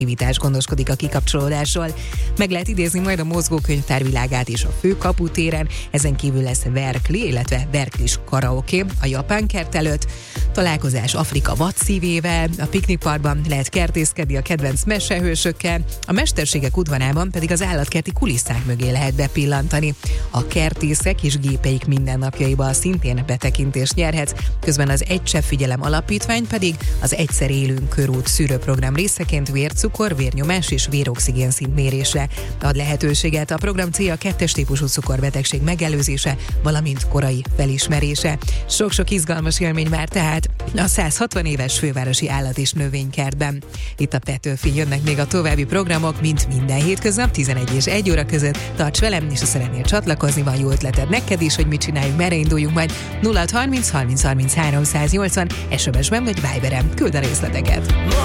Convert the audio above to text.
aktivitás gondoskodik a kikapcsolódásról. Meg lehet idézni majd a mozgókönyvtár világát is a Főkapu téren, ezen kívül lesz Verkli, illetve Verklis karaoke a Japán kert előtt, találkozás Afrika vadszívével, a piknikparkban lehet kertészkedni a kedvenc mesehősökkel, a Mesterségek udvarában pedig az állatkerti kulisszák mögé lehet bepillantani. A kertészek és gépeik mindennapjaiba szintén betekintést nyerhetsz, közben az Egy Csepp Figyelem Alapítvány pedig az Egyszer élünk körút szűrőprogram részeként vércukor, vérnyomás és véroxigén szintmérésre ad lehetőséget. A program célja a 2-es típusú cukorbetegség megelőzése, valamint korai felismerése. Sok-sok izgalmas élmény már tehát a 160 éves fővárosi állat- és növénykertben. Itt a Petőfin, jönnek még a további programok, mint minden hétköznap 11 és 1 óra között. Tarts velem, és ha szeretnél csatlakozni, van jó ötleted neked is, hogy mit csináljunk, merre induljunk majd. 0630 30 30 380, SMS-ben vagy Viberen. Küld a részleteket.